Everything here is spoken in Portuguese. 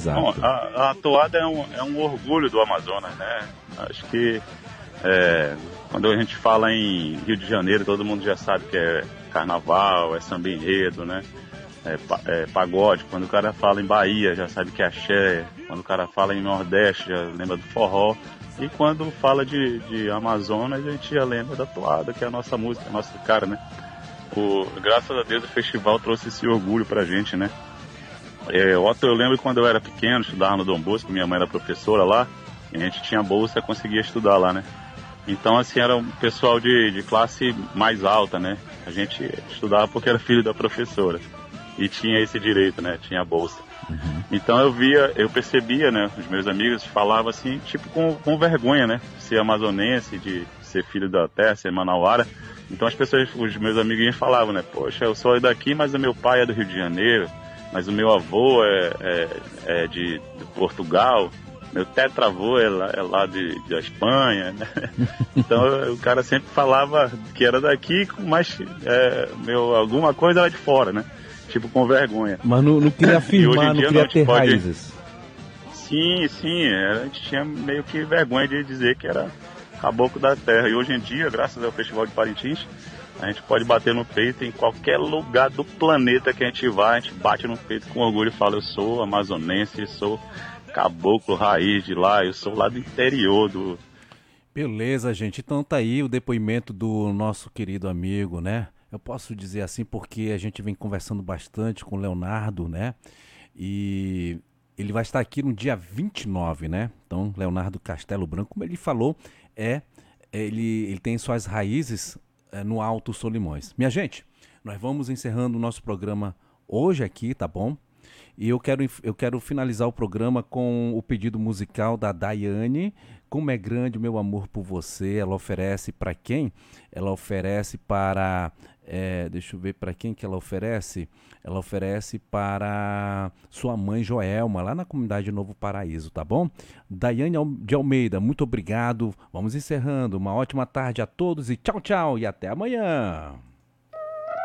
Bom, Exato. a toada é um orgulho do Amazonas, né? Acho que quando a gente fala em Rio de Janeiro, todo mundo já sabe que é carnaval, é samba enredo, né? É pagode. Quando o cara fala em Bahia, já sabe que é axé. Quando o cara fala em Nordeste, já lembra do forró. E quando fala de Amazonas, a gente já lembra da toada, que é a nossa música, a nossa cara, né? Graças a Deus o festival trouxe esse orgulho pra gente, né? Eu lembro quando eu era pequeno, estudava no Dom Bosco, minha mãe era professora lá, e a gente tinha bolsa e conseguia estudar lá, né? Então, assim, era um pessoal de classe mais alta, né? A gente estudava porque era filho da professora. E tinha esse direito, né? Tinha bolsa. Então eu percebia, né? Os meus amigos falavam assim, tipo com vergonha, né? De ser amazonense, de ser filho da terra, ser manauara. Então os meus amiguinhos falavam, né? Poxa, eu sou daqui, mas o meu pai é do Rio de Janeiro, mas o meu avô é de Portugal, meu tetravô é lá da Espanha, né? Então o cara sempre falava que era daqui, mas alguma coisa era de fora, né? Tipo, com vergonha. Mas não queria afirmar, não queria ter raízes. Sim, a gente tinha meio que vergonha de dizer que era caboclo da terra. E hoje em dia, graças ao Festival de Parintins, a gente pode bater no peito em qualquer lugar do planeta que a gente vai, a gente bate no peito com orgulho e fala, eu sou amazonense, sou caboclo raiz de lá, eu sou lá do interior do... Beleza, gente. Então tá aí o depoimento do nosso querido amigo, né? Eu posso dizer assim porque a gente vem conversando bastante com o Leonardo, né? E ele vai estar aqui no dia 29, né? Então, Leonardo Castelo Branco, como ele falou, ele tem suas raízes no Alto Solimões. Minha gente, nós vamos encerrando o nosso programa hoje aqui, tá bom? E eu quero finalizar o programa com o pedido musical da Daiane, Como é Grande o Meu Amor por Você. Ela oferece para quem? Ela oferece para... deixa eu ver para quem que ela oferece. Ela oferece para sua mãe Joelma, lá na comunidade Novo Paraíso, tá bom? Daiane de Almeida, muito obrigado. Vamos encerrando. Uma ótima tarde a todos e tchau, tchau. E até amanhã.